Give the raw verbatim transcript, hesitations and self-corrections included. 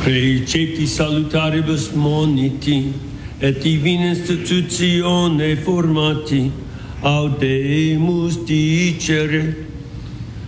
Precepti salutaribus moniti, et divina institutione formati, audemus dicere,